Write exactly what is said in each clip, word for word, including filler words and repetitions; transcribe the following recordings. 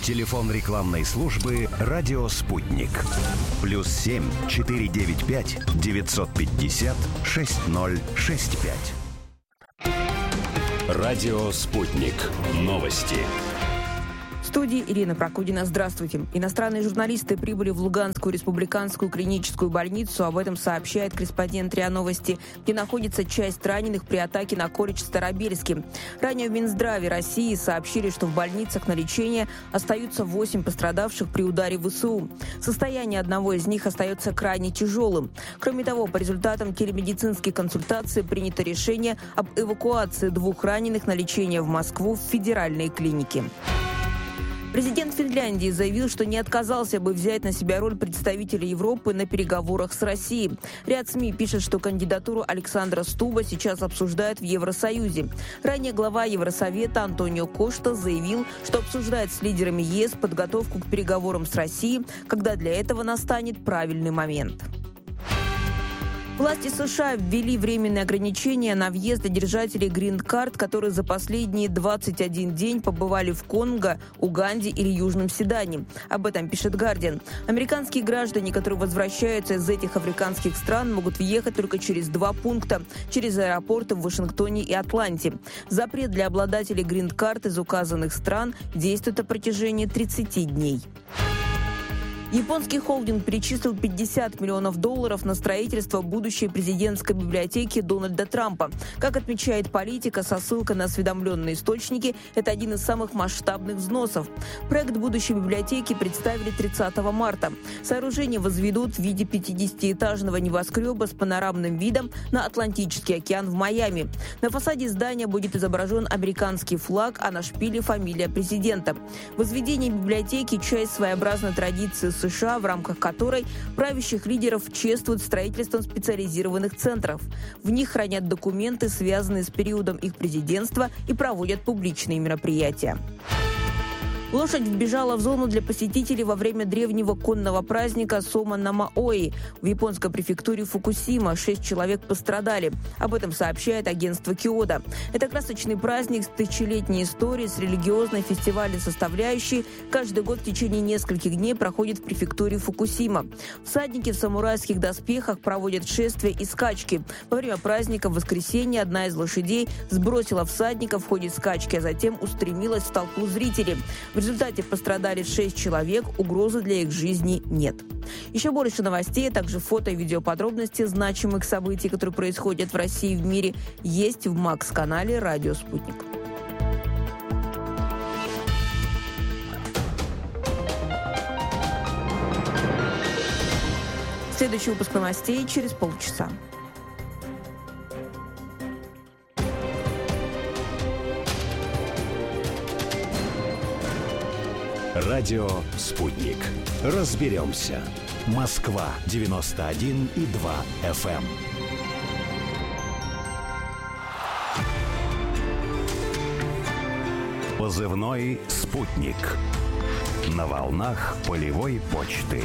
Телефон рекламной службы «Радио Спутник». Плюс семь четыре девять пять девятьсот пятьдесят шесть ноль шесть пять. «Радио Спутник». Новости. В студии Ирина Прокудина. Здравствуйте. Иностранные журналисты прибыли в Луганскую республиканскую клиническую больницу. Об этом сообщает корреспондент РИА Новости, где находится часть раненых при атаке на колледж в Старобельске. Ранее в Минздраве России сообщили, что в больницах на лечение остаются восемь пострадавших при ударе ВСУ. Состояние одного из них остается крайне тяжелым. Кроме того, по результатам телемедицинской консультации принято решение об эвакуации двух раненых на лечение в Москву в федеральные клиники. Президент Финляндии заявил, что не отказался бы взять на себя роль представителя Европы на переговорах с Россией. Ряд СМИ пишет, что кандидатуру Александра Стуба сейчас обсуждают в Евросоюзе. Ранее глава Евросовета Антонио Кошта заявил, что обсуждает с лидерами ЕС подготовку к переговорам с Россией, когда для этого настанет правильный момент. Власти США ввели временные ограничения на въезд для держателей грин-карт, которые за последние двадцать один день побывали в Конго, Уганде или Южном Судане. Об этом пишет «Гардиан». Американские граждане, которые возвращаются из этих африканских стран, могут въехать только через два пункта – через аэропорты в Вашингтоне и Атланте. Запрет для обладателей грин-карт из указанных стран действует на протяжении тридцати дней. Японский холдинг перечислил пятьдесят миллионов долларов на строительство будущей президентской библиотеки Дональда Трампа. Как отмечает «Политика» со ссылкой на осведомленные источники, это один из самых масштабных взносов. Проект будущей библиотеки представили тридцатого марта. Сооружение возведут в виде пятидесятиэтажного небоскреба с панорамным видом на Атлантический океан в Майами. На фасаде здания будет изображен американский флаг, а на шпиле фамилия президента. Возведение библиотеки – часть своеобразной традиции США, в рамках которой правящих лидеров чествуют строительством специализированных центров. В них хранят документы, связанные с периодом их президентства, и проводят публичные мероприятия. Лошадь вбежала в зону для посетителей во время древнего конного праздника Сома-на-Маои в японской префектуре Фукусима. Шесть человек пострадали. Об этом сообщает агентство Киода. Это красочный праздник с тысячелетней историей, с религиозной фестивальной составляющей. Каждый год в течение нескольких дней проходит в префектуре Фукусима. Всадники в самурайских доспехах проводят шествия и скачки. Во время праздника в воскресенье одна из лошадей сбросила всадника в ходе скачки, а затем устремилась в толпу зрителей. В результате пострадали шесть человек, угрозы для их жизни нет. Еще больше новостей, а также фото и видеоподробности значимых событий, которые происходят в России и в мире, есть в Макс-канале «Радио Спутник». Следующий выпуск новостей через полчаса. Радио «Спутник». Разберемся. Москва девяносто один и два эф эм. Позывной «Спутник». На волнах полевой почты.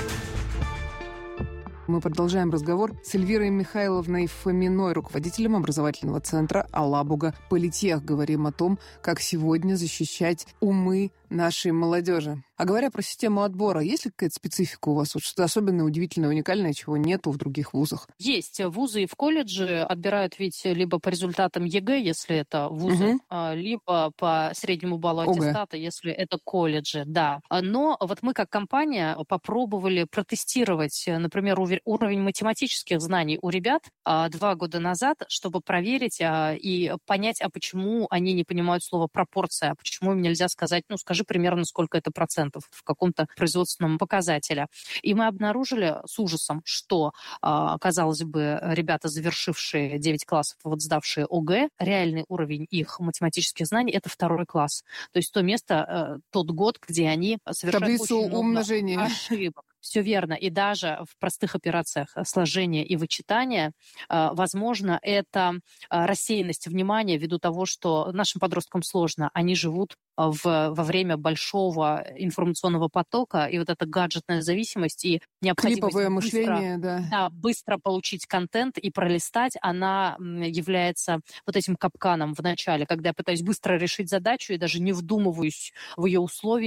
Мы продолжаем разговор с Эльвирой Михайловной Фоминой, руководителем образовательного центра «Алабуга Политех». Говорим о том, как сегодня защищать умы нашей молодежи. А говоря про систему отбора, есть ли какая-то специфика у вас? Вот что-то особенное, удивительное, уникальное, чего нету в других вузах? Есть. Вузы и в колледже отбирают ведь либо по результатам ЕГЭ, если это вузы, угу. либо по среднему баллу аттестата, ОГЭ. Если это колледжи. Да. Но вот мы как компания попробовали протестировать, например, уровень математических знаний у ребят два года назад, чтобы проверить и понять, а почему они не понимают слово пропорция, почему им нельзя сказать, ну, скажи примерно, сколько это процентов в каком-то производственном показателе. И мы обнаружили с ужасом, что, казалось бы, ребята, завершившие девять классов, вот сдавшие ОГЭ, реальный уровень их математических знаний – это второй класс. То есть то место, тот год, где они совершают таблицу очень много умножения. ошибок. Все верно. И даже в простых операциях сложения и вычитания, возможно, это рассеянность внимания ввиду того, что нашим подросткам сложно. Они живут в, во время большого информационного потока, и вот эта гаджетная зависимость и необходимость клиповое быстро, мышление, да. Да, быстро получить контент и пролистать, она является вот этим капканом в начале, когда я пытаюсь быстро решить задачу и даже не вдумываюсь в ее условия,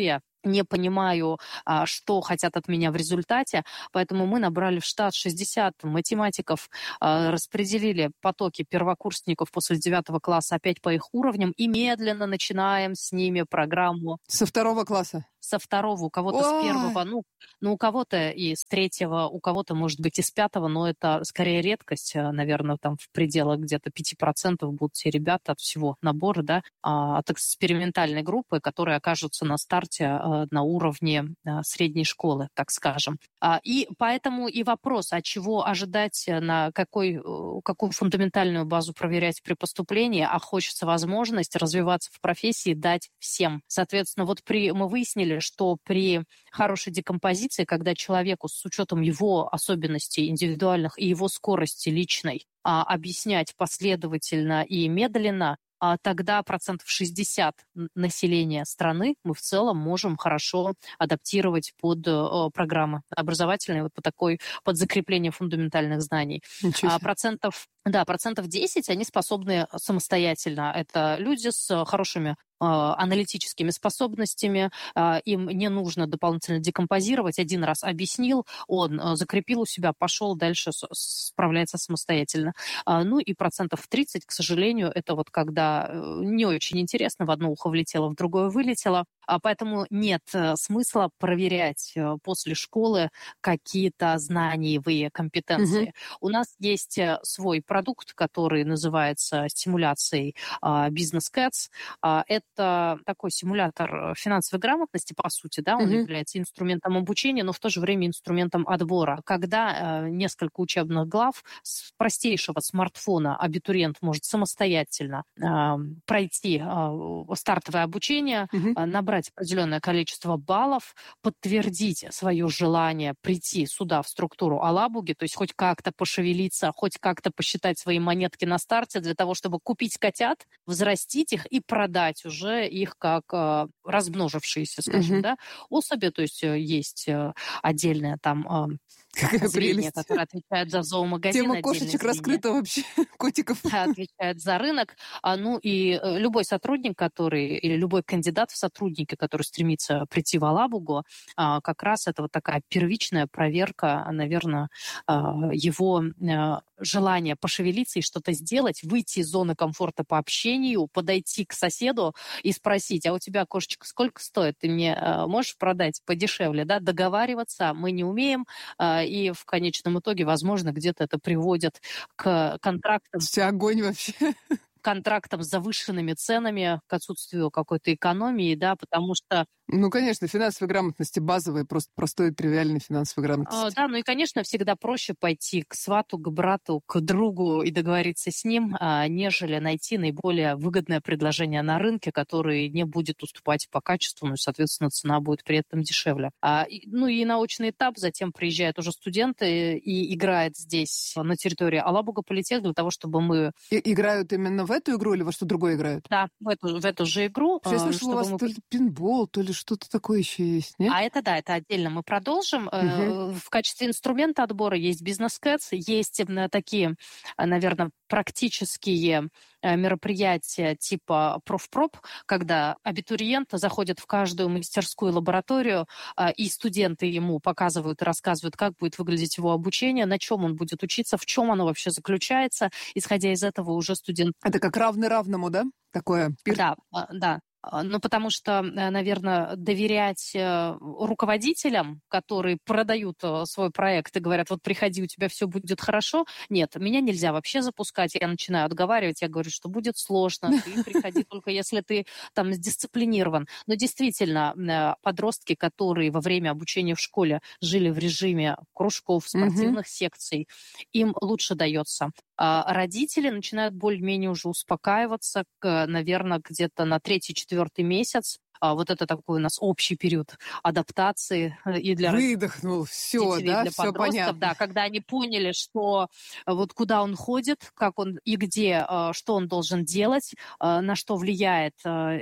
не понимаю, что хотят от меня в результате, поэтому мы набрали в штат шестьдесят математиков, распределили потоки первокурсников после девятого класса опять по их уровням и медленно начинаем с ними программу. Со второго класса? Со второго, у кого-то Ой. с первого, ну, ну, у кого-то и с третьего, у кого-то, может быть, и с пятого, но это скорее редкость, наверное, там в пределах где-то пять процентов будут те ребята от всего набора, да, от экспериментальной группы, которые окажутся на старте на уровне средней школы, так скажем. И поэтому и вопрос, а чего ожидать, на какой, какую фундаментальную базу проверять при поступлении, а хочется возможность развиваться в профессии дать всем. Соответственно, вот при, мы выяснили, что при хорошей декомпозиции, когда человеку с учетом его особенностей индивидуальных и его скорости личной а, объяснять последовательно и медленно, а тогда процентов шестьдесят населения страны мы в целом можем хорошо адаптировать под о, программы образовательные, вот по такой, под закрепление фундаментальных знаний. А процентов, да, процентов десять они способны самостоятельно. Это люди с хорошими аналитическими способностями, им не нужно дополнительно декомпозировать, один раз объяснил, он закрепил у себя, пошел дальше, справляется самостоятельно. Ну и процентов тридцать, к сожалению, это вот когда не очень интересно, в одно ухо влетело, в другое вылетело, поэтому нет смысла проверять после школы какие-то знаниевые компетенции. Mm-hmm. У нас есть свой продукт, который называется стимуляцией Business Cats. Это Это такой симулятор финансовой грамотности, по сути, да, он mm-hmm. является инструментом обучения, но в то же время инструментом отбора. Когда э, несколько учебных глав с простейшего смартфона абитуриент может самостоятельно э, пройти э, стартовое обучение, mm-hmm. э, набрать определенное количество баллов, подтвердить свое желание прийти сюда, в структуру Алабуги, то есть хоть как-то пошевелиться, хоть как-то посчитать свои монетки на старте для того, чтобы купить котят, взрастить их и продать уже их как э, размножившиеся, скажем, uh-huh. да, особи, то есть э, есть э, отдельная там э, зрение, которое отвечает за зоомагазин. Тема кошечек зрение. Раскрыта вообще, котиков. Отвечает за рынок. А, ну и э, любой сотрудник, который, или любой кандидат в сотрудники, который стремится прийти в Алабугу, э, как раз это вот такая первичная проверка, наверное, э, его э, желания пошевелиться и что-то сделать, выйти из зоны комфорта по общению, подойти к соседу и спросить, а у тебя кошечка сколько стоит? Ты мне э, можешь продать подешевле? Да? Договариваться мы не умеем, э, и в конечном итоге, возможно, где-то это приводит к контрактам. Все огонь вообще. Контрактам с завышенными ценами, к отсутствию какой-то экономии, да, потому что... Ну, конечно, финансовой грамотности базовой, просто простой, тривиальной финансовой грамотности. А, да, ну и, конечно, всегда проще пойти к свату, к брату, к другу и договориться с ним, а, нежели найти наиболее выгодное предложение на рынке, которое не будет уступать по качеству, ну и, соответственно, цена будет при этом дешевле. А, и, ну и научный этап, затем приезжают уже студенты и играют здесь, на территории Алабуга политех, для того, чтобы мы... И, играют именно в эту игру или во что другое играют? Да, в эту, в эту же игру. Я слышала, у вас мы... то ли пинбол, то ли что-то такое еще есть, нет? А это да, это отдельно мы продолжим. Угу. В качестве инструмента отбора есть Business Cats, есть такие, наверное, практические мероприятия типа профпроп, когда абитуриент заходит в каждую мастерскую лабораторию, и студенты ему показывают и рассказывают, как будет выглядеть его обучение, на чем он будет учиться, в чем оно вообще заключается. Исходя из этого уже студент... Это как равный равному, да? Такое? Да, да. Ну, потому что, наверное, доверять руководителям, которые продают свой проект и говорят, вот приходи, у тебя все будет хорошо. Нет, меня нельзя вообще запускать. Я начинаю отговаривать, я говорю, что будет сложно. Ты приходи только если ты там сдисциплинирован. Но действительно, подростки, которые во время обучения в школе жили в режиме кружков, спортивных mm-hmm. секций, им лучше дается. А родители начинают более-менее уже успокаиваться, наверное, где-то на третий-четвертый месяц. Вот это такой у нас общий период адаптации и для выдохнул, все, да, для все понятно. Да, когда они поняли, что вот куда он ходит, как он и где, что он должен делать, на что влияет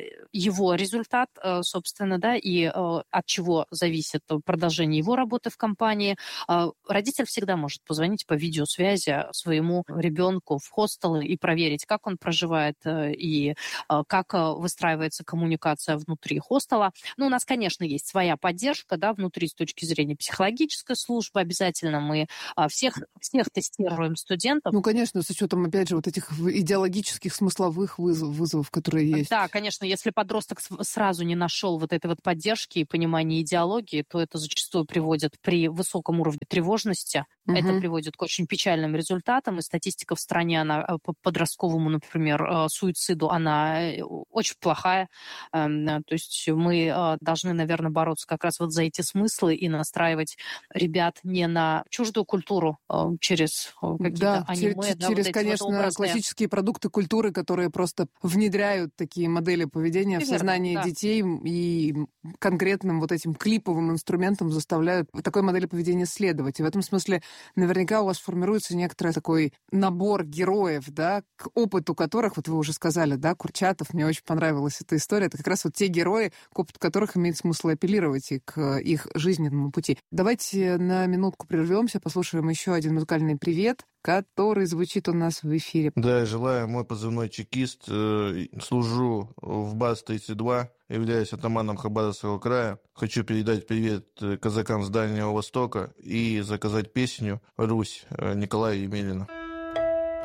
его результат, собственно, да, и от чего зависит продолжение его работы в компании. Родитель всегда может позвонить по видеосвязи своему ребенку в хостелы и проверить, как он проживает и как выстраивается коммуникация внутри внутри хостела. Но у нас, конечно, есть своя поддержка, да, внутри с точки зрения психологической службы. Обязательно мы а, всех, всех тестируем студентов. Ну, конечно, с учетом, опять же, вот этих идеологических смысловых вызов, вызовов, которые есть. Да, конечно, если подросток сразу не нашел вот этой вот поддержки и понимания идеологии, то это зачастую приводит при высоком уровне тревожности. Угу. Это приводит к очень печальным результатам. И статистика в стране, она по подростковому, например, суициду, она очень плохая. То есть мы должны, наверное, бороться как раз вот за эти смыслы и настраивать ребят не на чуждую культуру через какие-то да, аниме. Через, да, через вот конечно, вот образные... классические продукты культуры, которые просто внедряют такие модели поведения Примерно, в сознание да. детей и конкретным вот этим клиповым инструментом заставляют такой модели поведения следовать. И в этом смысле наверняка у вас формируется некоторый такой набор героев, да, к опыту которых, вот вы уже сказали, да, Курчатов, мне очень понравилась эта история, это как раз вот те герои, к опыту которых имеет смысл апеллировать и к их жизненному пути. Давайте на минутку прервемся, послушаем еще один музыкальный привет, который звучит у нас в эфире. Да, желаю, мой позывной чекист, э, служу в БАС тридцать два, являюсь атаманом Хабаровского края. Хочу передать привет казакам с Дальнего Востока и заказать песню «Русь» Николая Емелина.